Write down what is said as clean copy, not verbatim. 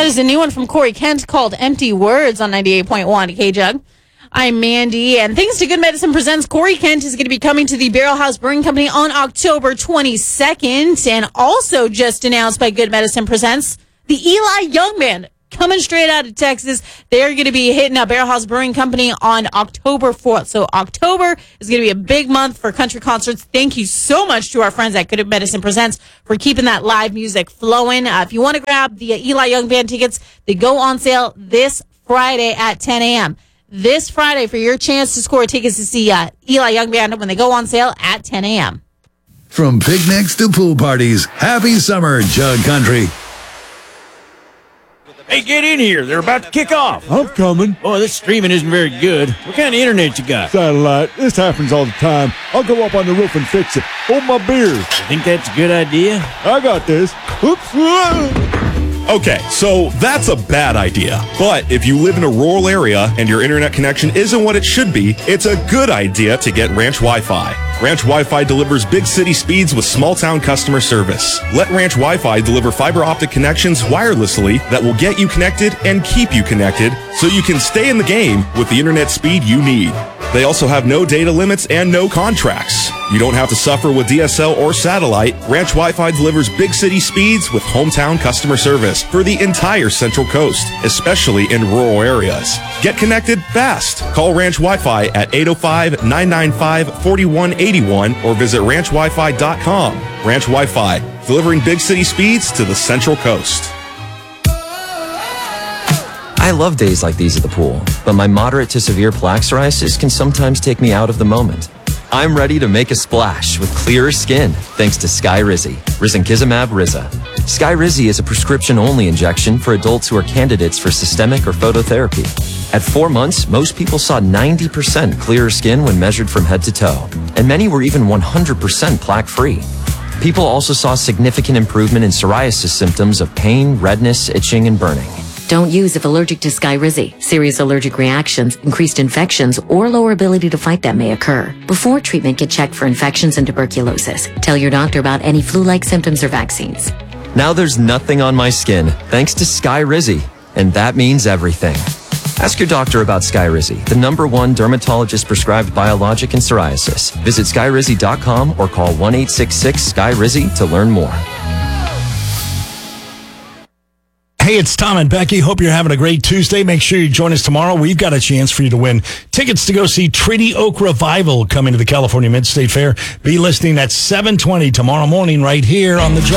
That is a new one from Corey Kent called Empty Words on 98.1 K-Jug. I'm Mandy, and thanks to Good Medicine Presents, Corey Kent is going to be coming to the Barrel House Brewing Company on October 22nd, and also just announced by Good Medicine Presents, the Eli Young Band, coming straight out of Texas. They're going to be hitting up Barrel House Brewing Company on October 4th. So October is going to be a big month for country concerts. Thank you so much to our friends at Good Medicine Presents for keeping that live music flowing. If you want to grab the Eli Young Band tickets, they go on sale this Friday at 10 a.m. This Friday for your chance to score tickets to see Eli Young Band when they go on sale at 10 a.m. From picnics to pool parties, happy summer, Jug Country. Hey, get in here. They're about to kick off. I'm coming. Oh, this streaming isn't very good. What kind of internet you got? Satellite. This happens all the time. I'll go up on the roof and fix it. Hold my beer. You think that's a good idea? I got this. Oops. Okay, so that's a bad idea. But if you live in a rural area and your internet connection isn't what it should be, it's a good idea to get Ranch Wi-Fi. Ranch Wi-Fi delivers big city speeds with small town customer service. Let Ranch Wi-Fi deliver fiber optic connections wirelessly that will get you connected and keep you connected so you can stay in the game with the internet speed you need. They also have no data limits and no contracts. You don't have to suffer with DSL or satellite. Ranch Wi-Fi delivers big city speeds with hometown customer service for the entire Central Coast, especially in rural areas. Get connected fast. Call Ranch Wi-Fi at 805-995-4181 or visit ranchwifi.com. Ranch Wi-Fi, delivering big city speeds to the Central Coast. I love days like these at the pool, but my moderate to severe plaque psoriasis can sometimes take me out of the moment. I'm ready to make a splash with clearer skin thanks to Skyrizi, Risankizumab Riza. Skyrizi is a prescription-only injection for adults who are candidates for systemic or phototherapy. At 4 months, most people saw 90% clearer skin when measured from head to toe, and many were even 100% plaque-free. People also saw significant improvement in psoriasis symptoms of pain, redness, itching, and burning. Don't use if allergic to Skyrizi. Serious allergic reactions, increased infections, or lower ability to fight them may occur. Before treatment, get checked for infections and tuberculosis. Tell your doctor about any flu-like symptoms or vaccines. Now there's nothing on my skin thanks to Skyrizi, and that means everything. Ask your doctor about Skyrizi, the #1 dermatologist-prescribed biologic in psoriasis. Visit Skyrizi.com or call 1-866-SKY-RIZI to learn more. Hey, it's Tom and Becky. Hope you're having a great Tuesday. Make sure you join us tomorrow. We've got a chance for you to win tickets to go see Treaty Oak Revival coming to the California Mid-State Fair. Be listening at 7:20 tomorrow morning right here on the